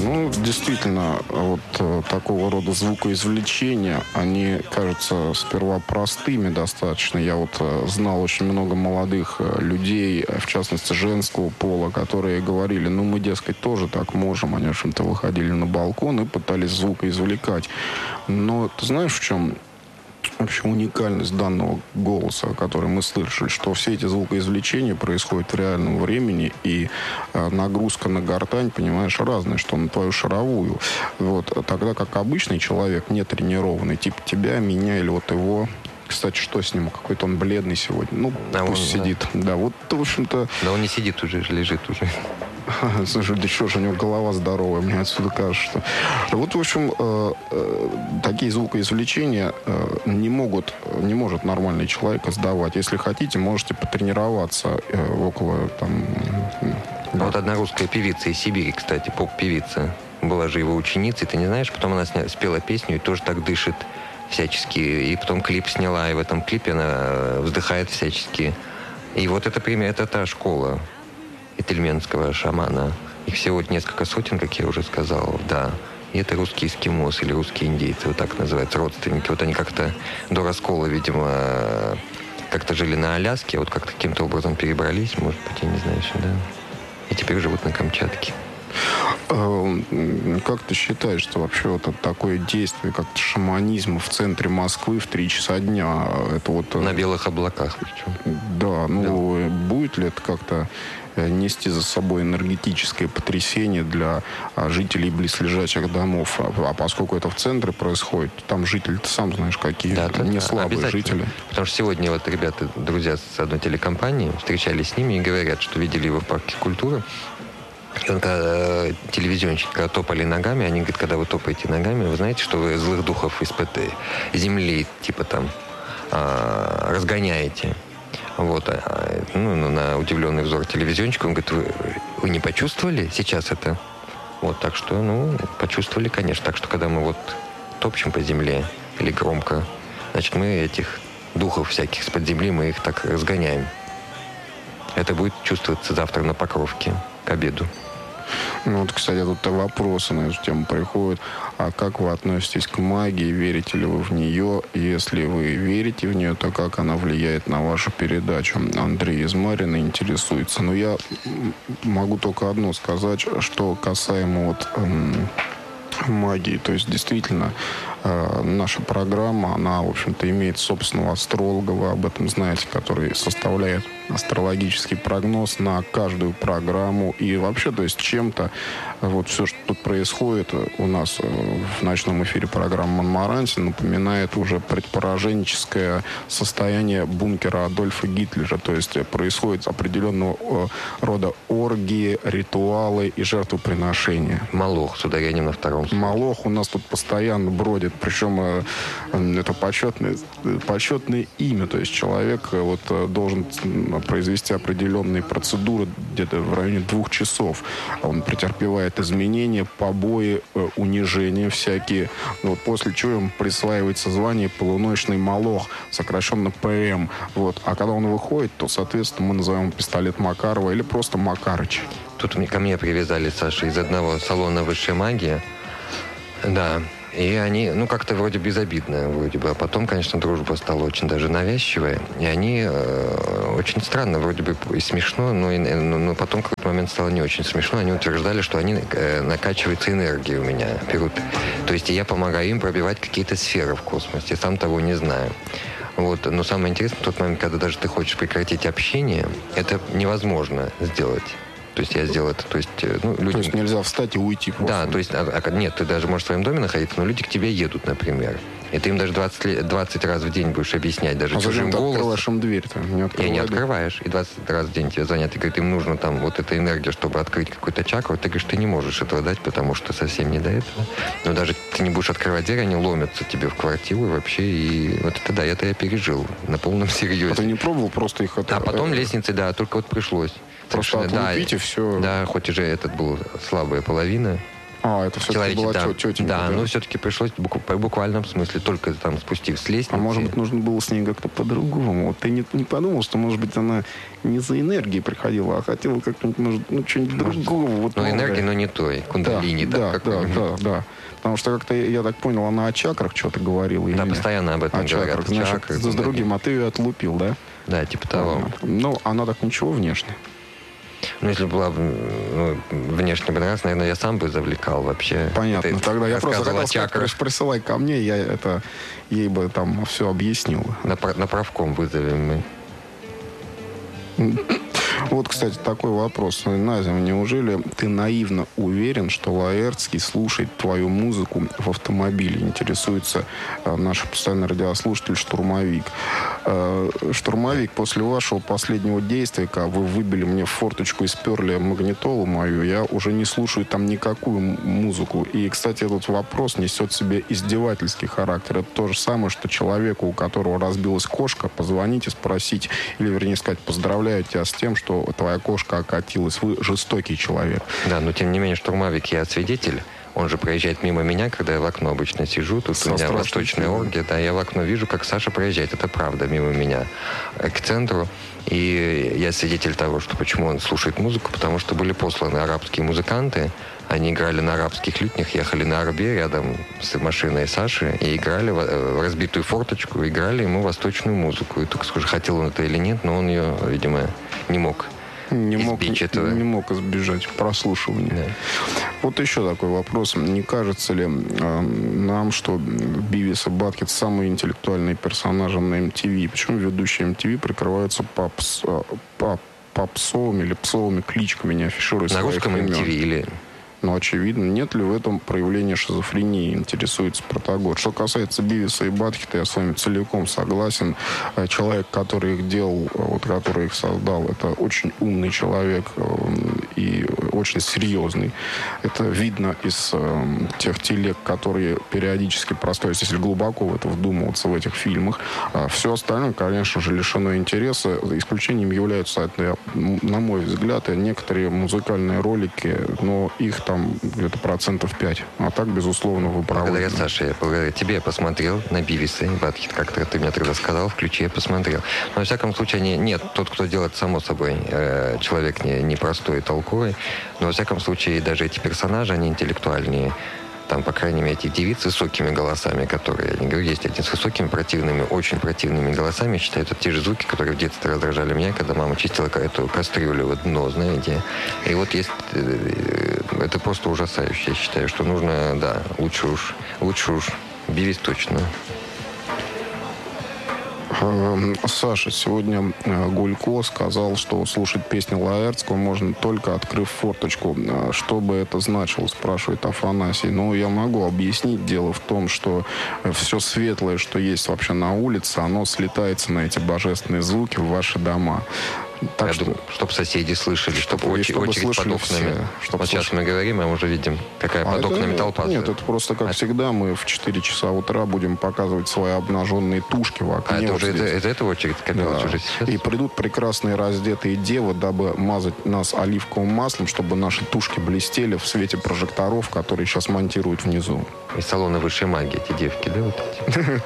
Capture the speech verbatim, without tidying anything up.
Ну, действительно, вот э, такого рода звукоизвлечения, они кажутся сперва простыми достаточно. Я вот э, знал очень много молодых э, людей, в частности, женского пола, которые говорили, ну, мы, дескать, тоже так можем. Они, в общем-то, выходили на балкон и пытались звукоизвлекать. Но ты знаешь, в чем вообще уникальность данного голоса, который мы слышали, что все эти звукоизвлечения происходят в реальном времени, и э, нагрузка на гортань, понимаешь, разная, что на твою шаровую. Вот, тогда как обычный человек, не тренированный, типа тебя, меня или вот его. Кстати, что с ним? Какой-то он бледный сегодня. Ну, а пусть он, сидит. Да. да, вот, в общем-то... Да он не сидит уже, лежит уже. Слушай, да что же, у него голова здоровая, мне отсюда кажется, что... Вот, в общем, э, э, такие звукоизвлечения э, не могут, не может нормальный человек издавать. Если хотите, можете потренироваться э, около, там... Да. Вот одна русская певица из Сибири, кстати, поп-певица, была же его ученицей, ты не знаешь? Потом она сня... спела песню и тоже так дышит всячески. И потом клип сняла, и в этом клипе она вздыхает всячески. И вот это пример, это та школа ительменского шамана. Их всего несколько сотен, как я уже сказал, да. И это русские эскимосы или русские индейцы, вот так называются, родственники. Вот они как-то до раскола, видимо, как-то жили на Аляске, вот как-то каким-то образом перебрались, может быть, я не знаю, сюда. И теперь живут на Камчатке. Как ты считаешь, что вообще вот такое действие, как шаманизм в центре Москвы в три часа дня, это вот... На белых облаках причем. Да, ну, да. Будет ли это как-то нести за собой энергетическое потрясение для жителей близлежащих домов? А поскольку это в центре происходит, там жители, ты сам знаешь, какие, да, не да, слабые жители. Потому что сегодня вот ребята, друзья с одной телекомпании, встречались с ними и говорят, что видели его в парке культуры. И он, когда телевизионщик, когда топали ногами, они говорят, когда вы топаете ногами, вы знаете, что вы злых духов из-под земли, типа там, а, разгоняете. Вот. А, ну, на удивленный взор телевизионщика, он говорит, вы, вы не почувствовали сейчас это? Вот, так что, ну, почувствовали, конечно. Так что, когда мы вот топчем по земле или громко, значит, мы этих духов всяких из-под земли, мы их так разгоняем. Это будет чувствоваться завтра на Покровке к обеду. Ну вот, кстати, тут вопросы на эту тему приходят. А как вы относитесь к магии? Верите ли вы в нее? Если вы верите в нее, то как она влияет на вашу передачу? Андрей из Марина интересуется. Но я могу только одно сказать, что касаемо вот эм, магии. То есть, действительно, э, наша программа, она, в общем-то, имеет собственного астролога, вы об этом знаете, который составляет астрологический прогноз на каждую программу. И вообще, то есть, чем-то вот все, что тут происходит у нас в ночном эфире программы «Монмаранси», напоминает уже предпораженческое состояние бункера Адольфа Гитлера. То есть, происходит определенного рода оргии, ритуалы и жертвоприношения. Молох с ударением на втором. Молох у нас тут постоянно бродит, причем э, это почетное, почетное имя, то есть человек э, вот, должен произвести определенные процедуры где-то в районе двух часов. Он претерпевает изменения, побои, э, унижения всякие, вот, после чего ему присваивается звание полуночный молох, сокращенно ПМ. Вот. А когда он выходит, то, соответственно, мы называем пистолет Макарова или просто Макарыч. Тут ко мне привязали, Саша, из одного салона «Высшая магия». Да, и они, ну, как-то вроде безобидно, вроде бы. А потом, конечно, дружба стала очень даже навязчивая. И они э, очень странно, вроде бы и смешно, но, и, но, но потом в какой-то момент стало не очень смешно. Они утверждали, что они э, накачиваются энергией у меня. Берут. То есть я помогаю им пробивать какие-то сферы в космосе, сам того не знаю. Вот. Но самое интересное, в тот момент, когда даже ты хочешь прекратить общение, это невозможно сделать. То есть я сделал это, то есть... Ну, люди... То есть нельзя встать и уйти просто? Да, то есть... А, а, нет, ты даже можешь в своем доме находиться, но люди к тебе едут, например. И ты им даже двадцать, двадцать раз в день будешь объяснять, даже а чужим голосом. А открываешь им дверь-то? Не и не открываешь. И двадцать раз в день тебе звонят и говорят, им нужно там вот эта энергия, чтобы открыть какую-то чакру. Ты говоришь, ты не можешь этого дать, потому что совсем не до этого. Но даже ты не будешь открывать дверь, они ломятся тебе в квартиру и вообще. И вот это да, это я пережил на полном серьезе. А ты не пробовал просто их... Это... А потом лестницы, да, только вот пришлось. Просто отлупить, да, и все. Да, хоть уже этот был слабая половина. А, это все-таки была да. тетенька, да? Да, но все-таки пришлось букв- в буквальном смысле, только там спустив с лестницы. А может быть, нужно было с ней как-то по-другому? Вот ты не, не подумал, что, может быть, она не за энергией приходила, а хотела как-нибудь, может, ну, что-нибудь Может, другого. Вот, но новое. энергия, но не той. Кундалини, да, да, да, да, да, да. Потому что как-то, я так понял, она о чакрах что-то говорила. Да, или постоянно об этом о говорят. чакрах. Значит, Чакры, с другим, а ты ее отлупил, да? Да, типа того. Ну, она так ничего внешне. Ну, если была ну, внешне бы нравилась, наверное, я сам бы завлекал вообще. Понятно. Ты Тогда я просто хотел сказать, чакрах. присылай ко мне, я это ей бы там все объяснил. На, на правком вызовем мы. Вот, кстати, такой вопрос. Назя, неужели ты наивно уверен, что Лаэртский слушает твою музыку в автомобиле? Интересуется э, наш постоянный радиослушатель Штурмовик. Э, Штурмовик, после вашего последнего действия, когда вы выбили мне в форточку и сперли магнитолу мою, я уже не слушаю там никакую музыку. И, кстати, этот вопрос несет в себе издевательский характер. Это то же самое, что человеку, у которого разбилась кошка, позвонить и спросить, или, вернее сказать, поздравляю тебя с тем, что твоя кошка окатилась. Вы жестокий человек. Да, но тем не менее, Штурмовик, я свидетель. Он же проезжает мимо меня, когда я в окно обычно сижу. Тут Со у меня страшным восточная фильмом. оргия. Да, я в окно вижу, как Саша проезжает. Это правда, мимо меня к центру. И я свидетель того, что почему он слушает музыку, потому что были посланы арабские музыканты. Они играли на арабских лютнях, ехали на арбе рядом с машиной Саши и играли в разбитую форточку, играли ему восточную музыку. И только скажи, хотел он это или нет, но он ее, видимо, не мог. Не мог, этого. не мог избежать прослушивания. Да. Вот еще такой вопрос. Не кажется ли э, нам, что Бивис и Батхед самые интеллектуальные персонажи на эм ти ви? Почему ведущие эм ти ви прикрываются попс, э, поп, попсовыми или псовыми кличками, не афишируя На своих русском имен? эм ти ви или... Но, очевидно, нет ли в этом проявления шизофрении, интересуется Протагор. Что касается Бивиса и Батхеда, я с вами целиком согласен. Человек, который их делал, вот, который их создал, это очень умный человек и очень серьезный. Это видно из э, тех телег, которые периодически проставятся, если глубоко в это вдумываться в этих фильмах. А все остальное, конечно же, лишено интереса. Исключением являются, на мой взгляд, некоторые музыкальные ролики, но их там где-то процентов пять. А так, безусловно, вы правы. Благодаря Саше, я благодаря тебе я посмотрел на Бивиса и Батхед, как-то ты мне тогда сказал, включи, я посмотрел. Но, во всяком случае, они, нет, тот, кто делает, само собой, э, человек не, непростой и толковый, но, во всяком случае, даже эти персонажи, они интеллектуальнее. Там, по крайней мере, эти девицы с высокими голосами, которые, я не говорю, есть эти с высокими противными, очень противными голосами, я считаю, это те же звуки, которые в детстве раздражали меня, когда мама чистила эту кастрюлю, вот дно, знаете. И вот есть, это просто ужасающе, я считаю, что нужно, да, лучше уж, лучше уж Бивис точно. Саша, сегодня Гулько сказал, что слушать песни Лаэртского можно только открыв форточку. Что бы это значило, спрашивает Афанасий. Ну, я могу объяснить. Дело в том, что все светлое, что есть вообще на улице, оно слетается на эти божественные звуки в ваши дома. Так Я что, думаю, чтобы соседи слышали, чтобы, чтобы, очередь, чтобы очередь под окнами. все, чтобы Вот сейчас мы говорим, а мы уже видим, какая А под это, окнами толпа. Нет, это просто, как а всегда, мы в четыре часа утра будем показывать свои обнаженные тушки в окне. А это вот уже, это, здесь. это, это очередь скопилась Да. уже сейчас? И придут прекрасные раздетые девы, дабы мазать нас оливковым маслом, чтобы наши тушки блестели в свете прожекторов, которые сейчас монтируют внизу. Из салона высшей магии эти девки, да, вот эти?